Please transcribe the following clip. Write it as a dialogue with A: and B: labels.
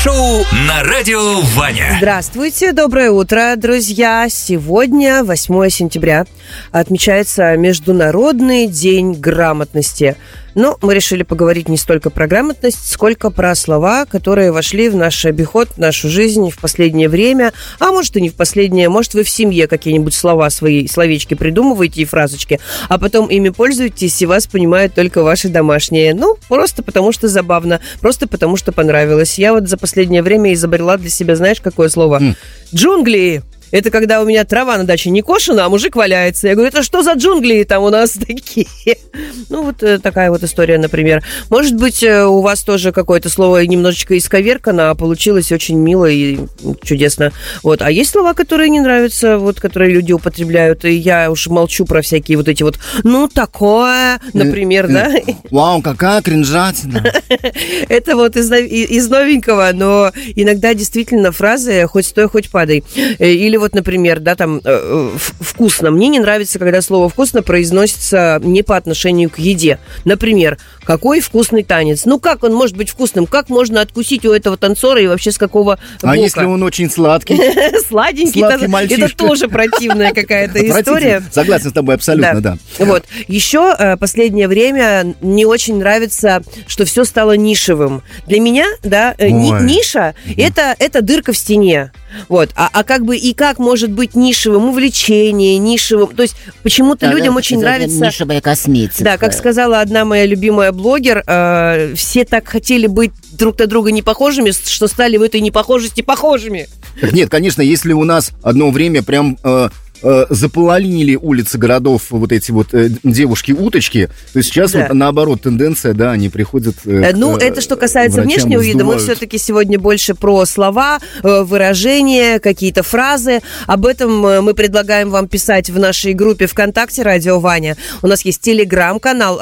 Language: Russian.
A: Шоу на радио Ваня.
B: Здравствуйте, доброе утро, друзья. Сегодня, 8 сентября, отмечается Международный день грамотности. Но мы решили поговорить не столько про грамотность, сколько про слова, которые вошли в наш обиход, в нашу жизнь в последнее время. А может и не в последнее, может вы в семье какие-нибудь слова, свои словечки придумываете и фразочки, а потом ими пользуетесь, и вас понимают только ваши домашние. Ну, просто потому что забавно, просто потому что понравилось. Я вот за последнее время изобрела для себя, знаешь, какое слово? Джунгли. Это когда у меня трава на даче не кошена, а мужик валяется. Я говорю, это что за джунгли там у нас такие? Ну, вот такая вот история, например. Может быть, у вас тоже какое-то слово немножечко исковеркано, а получилось очень мило и чудесно. Вот. А есть слова, которые не нравятся, вот, которые люди употребляют, и я уж молчу про всякие вот эти вот, ну, такое, например, да?
C: Вау, какая кринжатина.
B: Это вот из новенького, но иногда действительно фразы «хоть стой, хоть падай». Или вот, например, да, там, вкусно. Мне не нравится, когда слово «вкусно» произносится не по отношению к еде. Например, какой вкусный танец. Ну, как он может быть вкусным? Как можно откусить у этого танцора и вообще с какого бока?
C: А если он очень сладкий?
B: Сладенький, это тоже противная какая-то история.
C: Согласен с тобой абсолютно, да.
B: Вот. Еще последнее время не очень нравится, что все стало нишевым. Для меня, да, ниша – это дырка в стене. Вот. А как бы и как может быть нишевым увлечение, нишевым... То есть почему-то людям очень нравится...
D: Нишевая косметика.
B: Да, как сказала одна моя любимая блогер, все так хотели быть друг на друга не похожими, что стали в этой непохожести похожими.
C: Так нет, конечно, если у нас одно время прям... заполонили улицы городов вот эти вот девушки-уточки, то сейчас вот наоборот тенденция, да, они приходят
B: Ну, это что касается внешнего вида, мы все-таки сегодня больше про слова, выражения, какие-то фразы. Об этом мы предлагаем вам писать в нашей группе ВКонтакте «Радио Ваня». У нас есть телеграм-канал